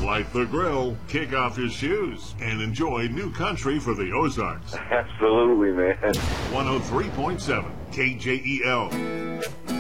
light the grill, kick off your shoes, and enjoy new country for the Ozarks. Absolutely, man. 103.7 KJEL.